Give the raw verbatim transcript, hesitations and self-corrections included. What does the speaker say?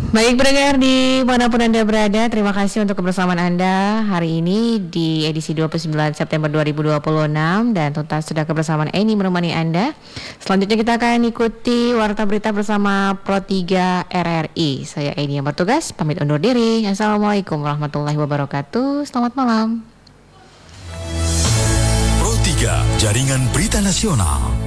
Baik pendengar di manapun Anda berada, terima kasih untuk kebersamaan Anda hari ini di edisi dua puluh sembilan September dua ribu dua puluh enam dan tuntas sudah kebersamaan Eni menemani Anda. Selanjutnya kita akan ikuti Warta Berita bersama Pro tiga R R I. Saya Eni yang bertugas, pamit undur diri. Assalamualaikum warahmatullahi wabarakatuh. Selamat malam. Pro tiga Jaringan Berita Nasional.